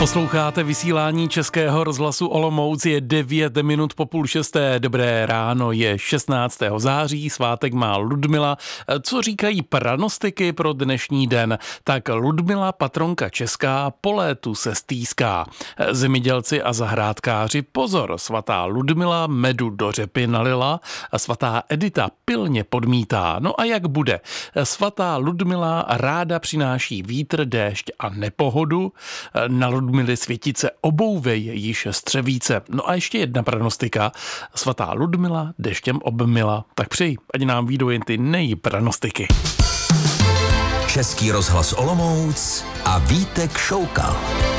Posloucháte vysílání Českého rozhlasu Olomouc, je 9 minut po 5:30. Dobré ráno, je 16. září, svátek má Ludmila. Co říkají pranostiky pro dnešní den? Tak Ludmila, patronka česká, po létu se stýská. Zemědělci a zahrádkáři, pozor, svatá Ludmila medu do řepy nalila a svatá Edita pilně podmítá. No a jak bude? Svatá Ludmila ráda přináší vítr, déšť a nepohodu. Na Ludmily světice obouvej již střevíce. No a ještě jedna pranostika. Svatá Ludmila deštěm obmila. Tak přeji, ať nám výjdou jen ty nejpranostiky. Český rozhlas Olomouc a Vítek Šoukal.